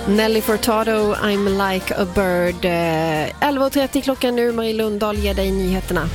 Nelly Furtado, I'm like a bird. 11.30 klockan nu. Marie Lundahl ger dig nyheterna.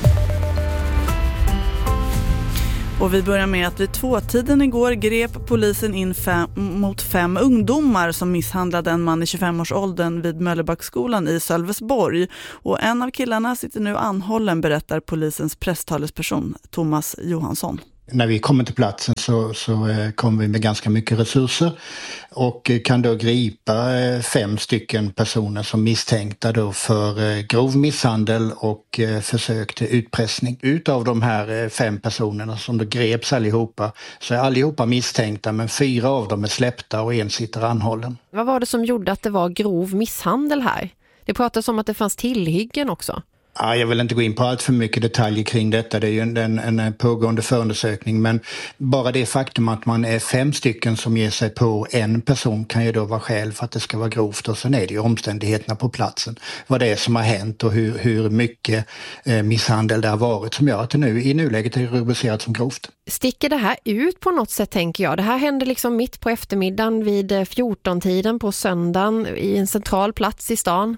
Och vi börjar med att vid 2-tiden igår grep polisen in mot 5 ungdomar som misshandlade en man i 25-årsåldern vid Möllebacksskolan i Sölvesborg. Och en av killarna sitter nu anhållen, berättar polisens presstalesperson Thomas Johansson. När vi kommer till platsen så kommer vi med ganska mycket resurser och kan då gripa 5 stycken personer som misstänkta då för grov misshandel och försök till utpressning. Utav de här 5 personerna som då greps allihopa, så är allihopa misstänkta, men 4 av dem är släppta och en sitter anhållen. Vad var det som gjorde att det var grov misshandel här? Det pratas om att det fanns tillhyggen också. Ja, jag vill inte gå in på allt för mycket detaljer kring detta. Det är ju en pågående förundersökning, men bara det faktum att man är 5 stycken som ger sig på en person kan ju då vara skäl för att det ska vara grovt. Och sen är det ju omständigheterna på platsen, vad det är som har hänt och hur mycket misshandel det har varit som gör att det nu i nuläget är rubricerat som grovt. Sticker det här ut på något sätt, tänker jag? Det här hände liksom mitt på eftermiddagen vid 14-tiden på söndagen i en central plats i stan.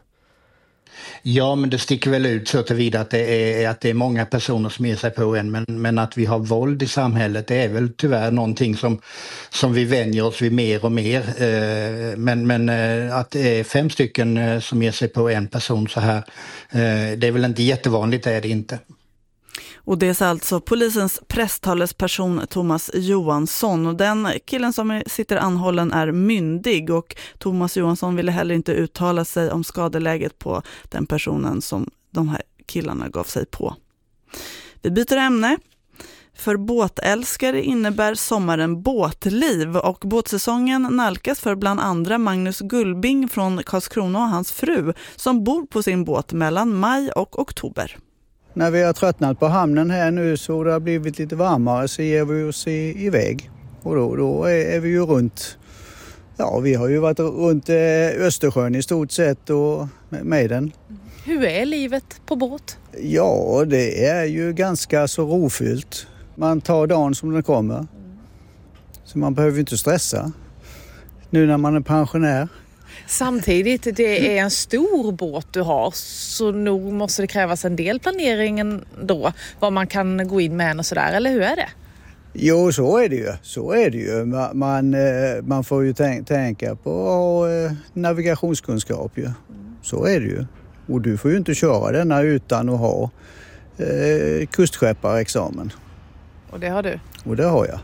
Ja, men det sticker väl ut så tillvida att det är många personer som ger sig på en, men att vi har våld i samhället, det är väl tyvärr någonting som vi vänjer oss vid mer och mer. Men att det är 5 stycken som ger sig på en person så här, det är väl inte jättevanligt, är det inte. Och det är alltså polisens presstalesperson Thomas Johansson. Och den killen som sitter anhållen är myndig, och Thomas Johansson ville heller inte uttala sig om skadeläget på den personen som de här killarna gav sig på. Vi byter ämne. För båtälskare innebär sommaren båtliv, och båtsäsongen nalkas för bland andra Magnus Gullbing från Karlskrona och hans fru som bor på sin båt mellan maj och oktober. När vi har tröttnat på hamnen här nu så det har blivit lite varmare, så ger vi oss iväg. Och då är vi ju runt, ja, vi har ju varit runt Östersjön i stort sett och med den. Hur är livet på båt? Ja, det är ju ganska så rofyllt. Man tar dagen som den kommer. Så man behöver inte stressa nu när man är pensionär. Samtidigt, det är en stor båt du har, så nog måste det krävas en del planering då, vad man kan gå in med och sådär, eller hur är det? Jo, så är det ju. Man får ju tänka på navigationskunskap ju. Så är det ju. Och du får ju inte köra denna utan att ha kustskepparexamen. Och det har du? Och det har jag.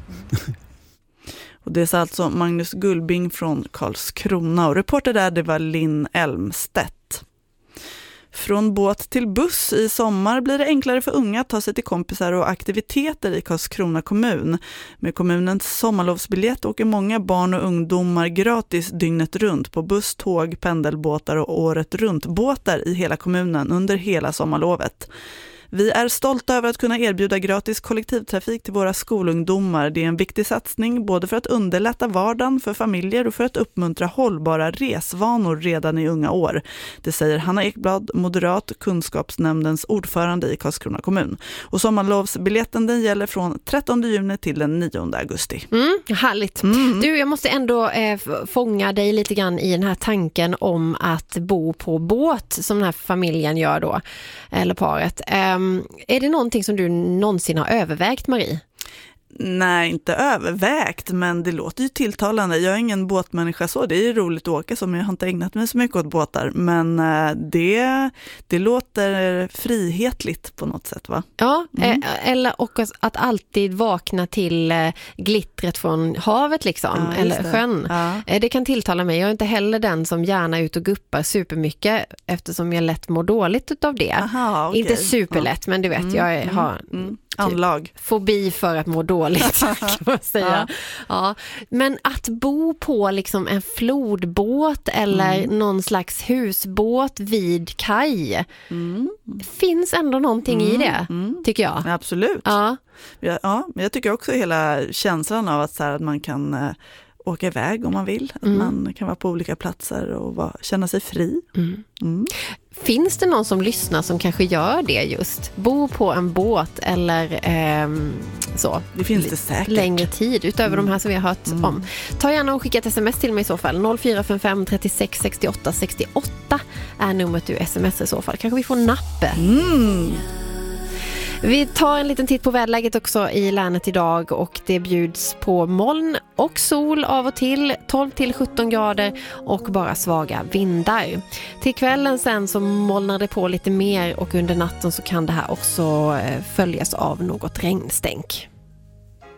Och det är alltså Magnus Gullbing från Karlskrona, och reporter där det var Linn Elmstedt. Från båt till buss i sommar blir det enklare för unga att ta sig till kompisar och aktiviteter i Karlskrona kommun. Med kommunens sommarlovsbiljett åker många barn och ungdomar gratis dygnet runt på buss, tåg, pendelbåtar och året runt båtar i hela kommunen under hela sommarlovet. Vi är stolta över att kunna erbjuda gratis kollektivtrafik till våra skolungdomar. Det är en viktig satsning både för att underlätta vardagen för familjer och för att uppmuntra hållbara resvanor redan i unga år. Det säger Hanna Ekblad, moderat kunskapsnämndens ordförande i Karlskrona kommun. Och sommarlovsbiljetten den gäller från 13 juni till den 9 augusti. Härligt. Du, jag måste ändå fånga dig lite grann i den här tanken om att bo på båt som den här familjen gör då, eller paret. Är det någonting som du någonsin har övervägt, Marie? Nej, inte övervägt, men det låter ju tilltalande. Jag är ingen båtmänniska så, det är ju roligt att åka som jag har inte ägnat mig så mycket åt båtar. Men det låter frihetligt på något sätt, va? Ja, eller och att alltid vakna till glittret från havet liksom, ja, eller sjön. Ja. Det kan tilltala mig. Jag är inte heller den som gärna är ute och guppar supermycket eftersom jag lätt mår dåligt utav det. Aha, okay. Inte superlätt, men du vet, jag har... Anlag. Fobi för att må dåligt kan man säga. Ja. Men att bo på liksom en flodbåt eller någon slags husbåt vid kaj finns ändå någonting i det, tycker jag. Absolut. Ja, men jag tycker också hela känslan av att, så här, att man kan åka iväg om man vill. Att man kan vara på olika platser och känna sig fri. Finns det någon som lyssnar som kanske gör det just? Bo på en båt eller så? Det finns det säkert. Längre tid utöver de här som vi har hört om. Ta gärna och skicka ett sms till mig i så fall. 0455 36 68 68 är numret du sms i så fall. Kanske vi får nappe. Vi tar en liten titt på väderläget också i länet idag och det bjuds på moln och sol av och till, 12-17 grader och bara svaga vindar. Till kvällen sen så molnar det på lite mer och under natten så kan det här också följas av något regnstänk.